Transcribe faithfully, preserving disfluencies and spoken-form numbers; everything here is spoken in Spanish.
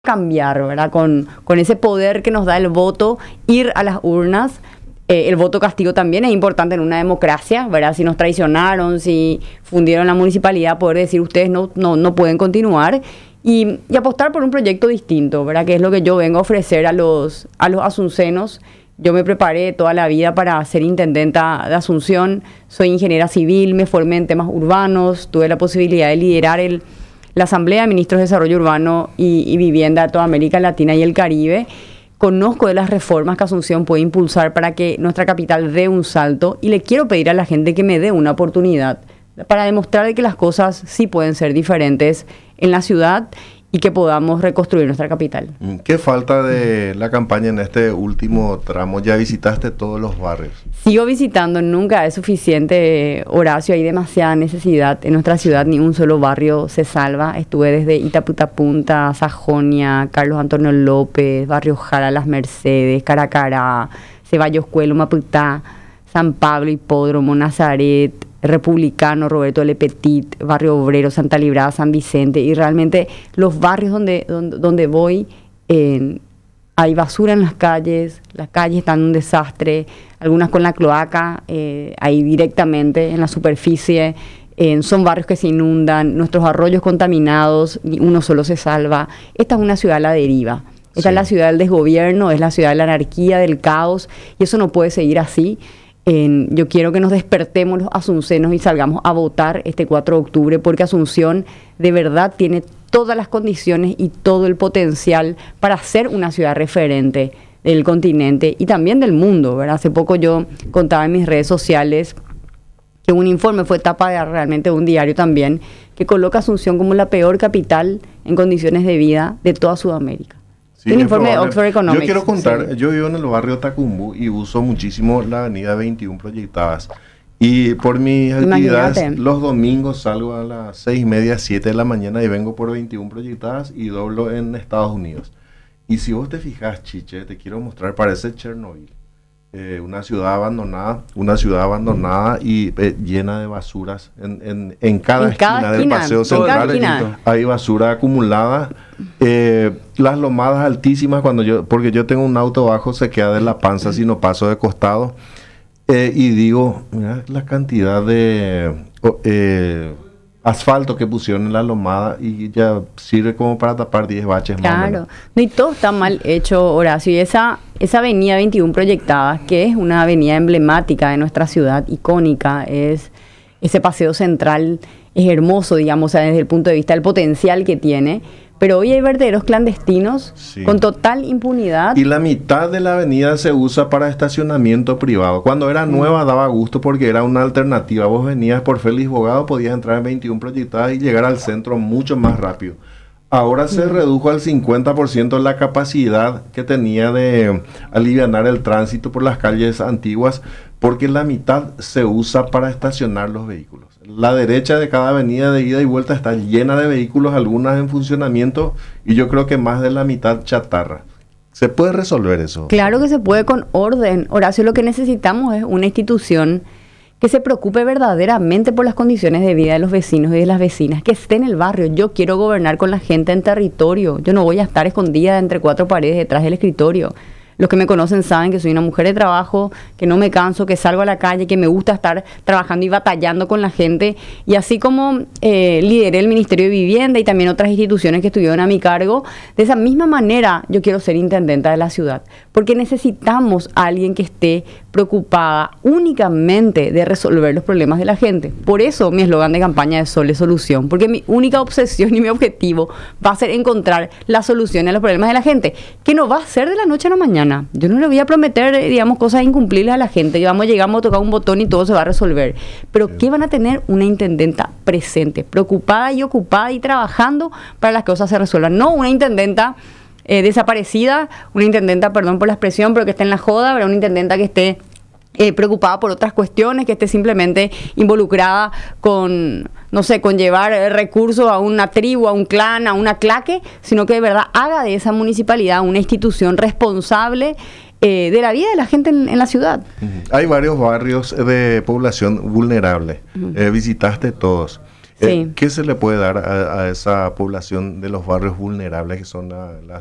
cambiar, ¿verdad? Con, con ese poder que nos da el voto, ir a las urnas. Eh, el voto castigo también es importante en una democracia, ¿verdad? Si nos traicionaron, si fundieron la municipalidad, poder decir ustedes no, no, no pueden continuar y, y apostar por un proyecto distinto, ¿verdad? Que es lo que yo vengo a ofrecer a los, a los asuncenos. Yo me preparé toda la vida para ser intendenta de Asunción, soy ingeniera civil, me formé en temas urbanos, tuve la posibilidad de liderar el la Asamblea de Ministros de Desarrollo Urbano y, y Vivienda de toda América Latina y el Caribe. Conozco de las reformas que Asunción puede impulsar para que nuestra capital dé un salto y le quiero pedir a la gente que me dé una oportunidad para demostrar que las cosas sí pueden ser diferentes en la ciudad y que podamos reconstruir nuestra capital. ¿Qué falta de la campaña en este último tramo? Ya visitaste todos los barrios. Sigo visitando, nunca es suficiente, Horacio, hay demasiada necesidad en nuestra ciudad, ni un solo barrio se salva. Estuve desde Itaputapunta, Sajonia, Carlos Antonio López, Barrio Jara, Las Mercedes, Caracará, Ceballos Cuelo, Maputá, San Pablo, Hipódromo, Nazaret, Republicano, Roberto Le Petit, Barrio Obrero, Santa Librada, San Vicente, y realmente los barrios donde, donde, donde voy, eh, hay basura en las calles, las calles están en un desastre, algunas con la cloaca, eh, ahí directamente en la superficie, eh, son barrios que se inundan, nuestros arroyos contaminados, ni uno solo se salva. Esta es una ciudad a la deriva, esta sí. Es la ciudad del desgobierno, es la ciudad de la anarquía, del caos, y eso no puede seguir así. En, yo quiero que nos despertemos los asuncenos y salgamos a votar este cuatro de octubre porque Asunción de verdad tiene todas las condiciones y todo el potencial para ser una ciudad referente del continente y también del mundo, ¿verdad? Hace poco yo contaba en mis redes sociales que un informe fue tapa de realmente un diario también que coloca a Asunción como la peor capital en condiciones de vida de toda Sudamérica. Sí, un informe de Oxford Economics. Yo quiero contar, sí. Yo vivo en el barrio Tacumbu y uso muchísimo la avenida veintiuno proyectadas. Y por mis actividades, Imagínate. Los domingos salgo a las seis y media, siete de la mañana y vengo por veintiuno proyectadas y doblo en Estados Unidos. Y si vos te fijas, Chiche, te quiero mostrar, parece Chernobyl. Eh, una ciudad abandonada, una ciudad abandonada y eh, llena de basuras. En, en, en, cada, en cada esquina, esquina del paseo central hay basura acumulada. Eh, las lomadas altísimas, cuando yo, porque yo tengo un auto bajo, se queda de la panza si no paso de costado. Eh, y digo, mira la cantidad de eh, asfalto que pusieron en la lomada y ya sirve como para tapar diez baches más. Claro, no, y todo está mal hecho, Horacio. Y esa, esa avenida veintiuno proyectada, que es una avenida emblemática de nuestra ciudad, icónica, es ese paseo central, es hermoso, digamos, o sea, desde el punto de vista del potencial que tiene. Pero hoy hay verdaderos clandestinos sí. con total impunidad. Y la mitad de la avenida se usa para estacionamiento privado. Cuando era nueva daba gusto porque era una alternativa. Vos venías por Félix Bogado, podías entrar en veintiuno proyectadas y llegar al centro mucho más rápido. Ahora se mm. redujo al cincuenta por ciento la capacidad que tenía de alivianar el tránsito por las calles antiguas porque la mitad se usa para estacionar los vehículos. La derecha de cada avenida de ida y vuelta está llena de vehículos, algunas en funcionamiento y yo creo que más de la mitad chatarra. ¿Se puede resolver eso? Claro que se puede con orden. Horacio, lo que necesitamos es una institución que se preocupe verdaderamente por las condiciones de vida de los vecinos y de las vecinas, que esté en el barrio. Yo quiero gobernar con la gente en territorio. Yo no voy a estar escondida entre cuatro paredes detrás del escritorio. Los que me conocen saben que soy una mujer de trabajo, que no me canso, que salgo a la calle, que me gusta estar trabajando y batallando con la gente. Y así como eh, lideré el Ministerio de Vivienda y también otras instituciones que estuvieron a mi cargo, de esa misma manera yo quiero ser intendenta de la ciudad. Porque necesitamos a alguien que esté preocupada únicamente de resolver los problemas de la gente. Por eso mi eslogan de campaña es Sol es Solución. Porque mi única obsesión y mi objetivo va a ser encontrar la solución a los problemas de la gente. Que no va a ser de la noche a la mañana. Yo no le voy a prometer, digamos, cosas incumplibles a la gente. Digamos, llegamos a tocar un botón y todo se va a resolver. Pero sí. ¿Qué van a tener? Una intendenta presente, preocupada y ocupada y trabajando para las cosas se resuelvan. No una intendenta eh, desaparecida, una intendenta, perdón por la expresión, pero que esté en la joda, pero una intendenta que esté eh, preocupada por otras cuestiones, que esté simplemente involucrada con, no sé, con llevar recursos a una tribu, a un clan, a una claque, sino que de verdad haga de esa municipalidad una institución responsable eh, de la vida de la gente en, en la ciudad. Uh-huh. Hay varios barrios de población vulnerable. Uh-huh. Eh, visitaste todos. Eh, ¿Qué se le puede dar a, a esa población de los barrios vulnerables que son la, las